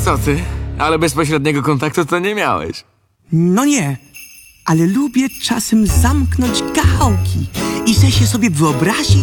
Co ty? Ale bezpośredniego kontaktu to nie miałeś. No nie, ale lubię czasem zamknąć gałki i se się sobie wyobrazić,